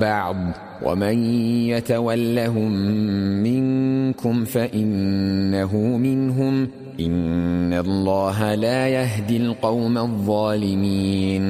بعض ومن يتولهم منكم فإنه منهم إن الله لا يهدي القوم الظالمين